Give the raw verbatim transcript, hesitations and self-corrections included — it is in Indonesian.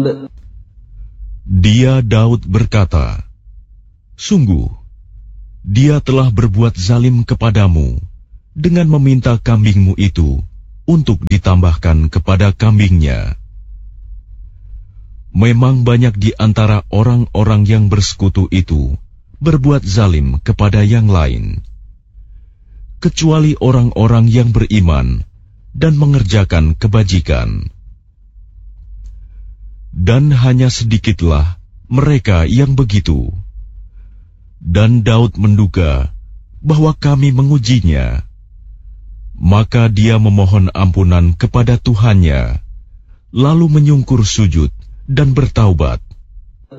Dia Daud berkata, "Sungguh, dia telah berbuat zalim kepadamu dengan meminta kambingmu itu untuk ditambahkan kepada kambingnya." Memang banyak di antara orang-orang yang bersekutu itu berbuat zalim kepada yang lain, kecuali orang-orang yang beriman dan mengerjakan kebajikan. Dan hanya sedikitlah mereka yang begitu. Dan Daud menduga bahwa kami mengujinya. Maka dia memohon ampunan kepada Tuhannya, lalu menyungkur sujud dan bertaubat.